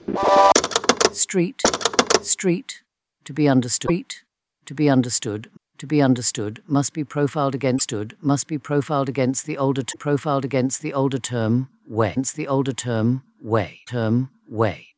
Street, street, to be understood, to be understood, to be understood, must be profiled against the older term, way, way.